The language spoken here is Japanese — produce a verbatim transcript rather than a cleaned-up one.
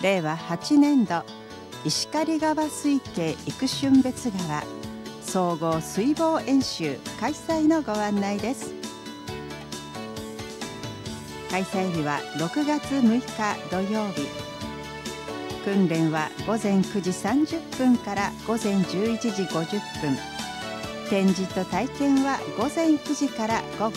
れいわはちねんど石狩川水系生春別川総合水防演習開催のご案内です。開催日はろくがつむいか土曜日。訓練はごぜんくじさんじゅっぷんからごぜんじゅういちじごじゅっぷん。展示と体験はごぜんくじから午後